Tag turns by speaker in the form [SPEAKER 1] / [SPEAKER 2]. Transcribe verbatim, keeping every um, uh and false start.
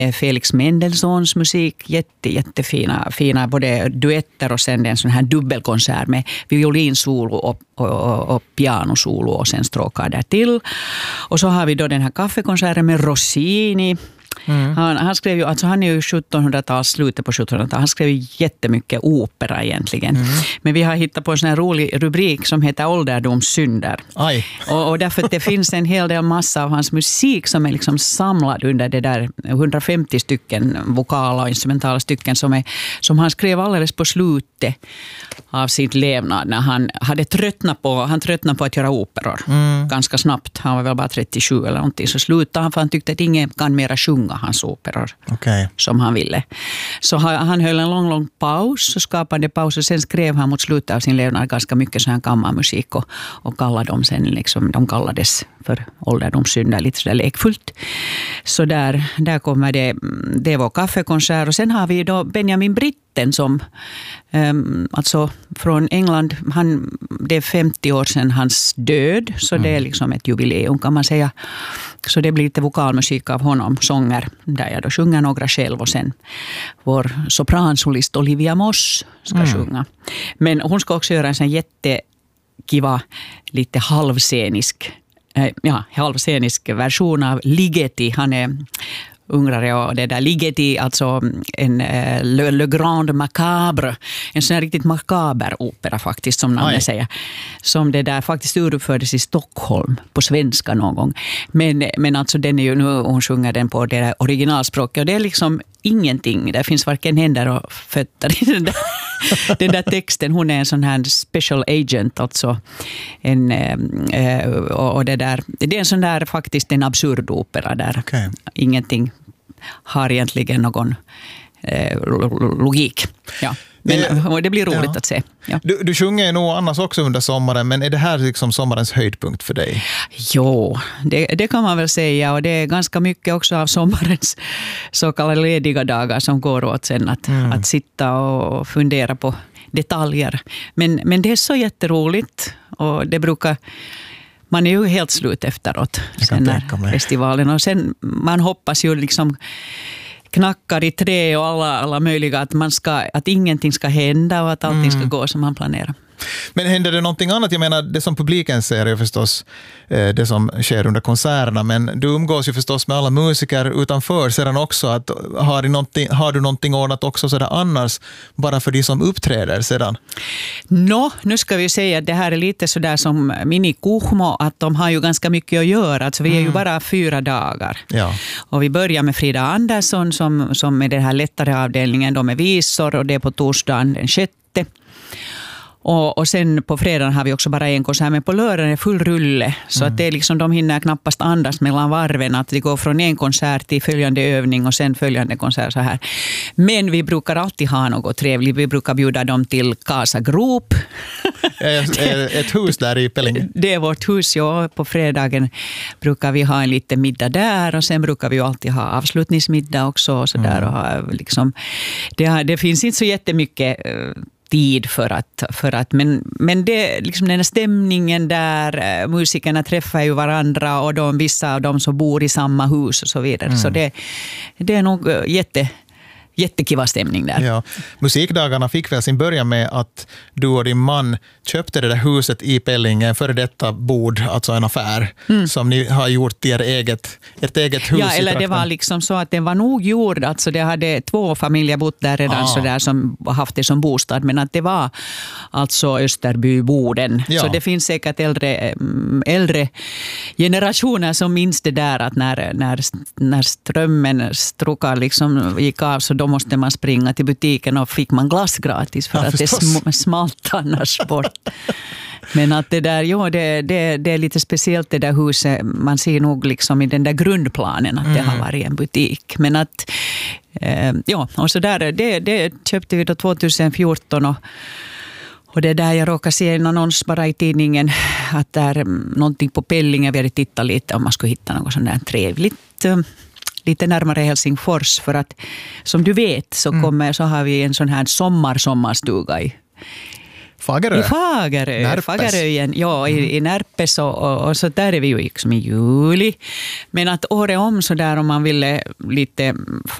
[SPEAKER 1] Felix Mendelssohns musik, jätte, jättefina fina både duetter och sen en sån här dubbelkonsert med violinsolo och, och, och, och pianosolo och sen stråkar där till. Och så har vi då den här kaffekonserten med Rossini. Mm. Han, han skrev ju, alltså han är ju sjuttonhundratals, slutet på sjuttonhundratalet. Han skrev ju jättemycket opera egentligen. Mm. Men vi har hittat på en sån här rolig rubrik som heter ålderdomssynder.
[SPEAKER 2] Aj.
[SPEAKER 1] Och, och därför att det finns en hel del massa av hans musik som är liksom samlad under det där hundrafemtio stycken vokala och instrumentala stycken som, är, som han skrev alldeles på slutet av sitt levnad när han hade tröttnat på, han tröttnade på att göra operor. Mm. Ganska snabbt. Han var väl bara trettiosju eller någonting. Så slutade han för han tyckte att ingen kan mera sjunga hans operor
[SPEAKER 2] okay.
[SPEAKER 1] som han ville. Så han höll en lång, lång paus och skapade paus och sen skrev han mot slutet av sin levnad ganska mycket sån här kammarmusik och, och kallade dem sen liksom, de kallades för ålderdomssynder lite sådär lekfullt. Så där, där kommer det, det var kaffekonsert och sen har vi då Benjamin Britten som um, alltså från England, han, det är femtio år sedan hans död så mm. det är liksom ett jubileum kan man säga. Så det blir lite vokalmusik av honom, sånger där jag då sjunger några själv och sen vår sopransolist Olivia Moss ska mm. sjunga. Men hon ska också göra en sån jättekiva, lite halvscenisk ja, halvscenisk version av Ligeti. Han är ungrare och det där Ligeti, alltså en uh, Le, Le Grand Macabre, en sån här riktigt makaber opera faktiskt som namnet Aj. säger. Som det där faktiskt uruppfördes i Stockholm på svenska någon gång. Men, men alltså den är ju nu, hon sjunger den på det där originalspråket och det är liksom ingenting. Det finns varken händer och fötter i den där, den där texten. Hon är en sån här special agent, alltså en, eh, och, och det där, det är en sån där faktiskt en absurd opera där.
[SPEAKER 2] Okay.
[SPEAKER 1] Ingenting har egentligen någon eh, logik. Ja. Men det, det blir roligt ja. att se. Ja.
[SPEAKER 2] Du, du sjunger ju nog annars också under sommaren, men är det här liksom sommarens höjdpunkt för dig?
[SPEAKER 1] Jo, det, det kan man väl säga och det är ganska mycket också av sommarens så kallade lediga dagar som går åt sen att, mm. att sitta och fundera på detaljer. Men, men det är så jätteroligt och det brukar... Man är ju helt slut efteråt sen när festivalen och sen man hoppas ju liksom knackar i trä och alla, alla möjliga att, man ska, att ingenting ska hända och att allting ska gå som man planerar.
[SPEAKER 2] Men händer det någonting annat? Jag menar, det som publiken ser är förstås eh, det som sker under konserterna, men du umgås ju förstås med alla musiker utanför sedan också. Att, har, du någonting, har du någonting ordnat också sådär annars, bara för de som uppträder sedan?
[SPEAKER 1] Nå, nu ska vi säga att det här är lite sådär som Mini Kuhmo, att de har ju ganska mycket att göra. Alltså vi är ju mm. bara fyra dagar.
[SPEAKER 2] Ja.
[SPEAKER 1] Och vi börjar med Frida Andersson som, som är den här lättare avdelningen. De är visor och det är på torsdagen den sjätte. Och, och sen på fredagen har vi också bara en konsert, men på lördagen är det full rulle. Så mm. att det är liksom, de hinner knappast andas mellan varven. Att det går från en konsert till följande övning och sen följande konsert så här. Men vi brukar alltid ha något trevligt. Vi brukar bjuda dem till Casa Group.
[SPEAKER 2] Ett hus där i Pellinge.
[SPEAKER 1] Det är vårt hus, ja. På fredagen brukar vi ha en liten middag där. Och sen brukar vi ju alltid ha avslutningsmiddag också. Och så där, mm. och ha, liksom, det, det finns inte så jättemycket... tid för att, för att men, men det, liksom den här stämningen där musikerna träffar ju varandra och de, vissa av dem som bor i samma hus och så vidare. Mm. Så det, det är nog jätte, jättekiva stämning där.
[SPEAKER 2] Ja. Musikdagarna fick väl sin början med att du och din man köpte det där huset i Pellinge, före detta bod, alltså en affär, mm. som ni har gjort till er eget, ert eget hus.
[SPEAKER 1] Ja, eller det var liksom så att det var nog gjord, alltså det hade två familjer bott där redan ah. så där som haft det som bostad, men att det var alltså Österbyboden. Ja. Så det finns säkert äldre, äldre generationer som minns det där att när, när, när strömmen strokar liksom gick av så då måste man springa till butiken och fick man glass gratis för ja, att förstås. Det smalt annars bort. Men att det där, jo, det, det, det är lite speciellt det där huset. Man ser nog liksom i den där grundplanen att mm. det har varit en butik. Men att, eh, ja, och så där, det, det köpte vi då tjugohundrafjorton och Och det är där jag råkar se en annons bara i tidningen att det är någonting på Pellinge. Vi hade tittat lite om man skulle hitta något sånt där trevligt lite närmare Helsingfors, för att som du vet så kommer mm. så har vi en sån här sommar sommarstuga i
[SPEAKER 2] Fagerö.
[SPEAKER 1] I Fagerö.
[SPEAKER 2] Närpes.
[SPEAKER 1] Fageröjen, ja, i, i Närpes och, och, och så där är vi ju liksom i juli. Men att året om så där om man ville lite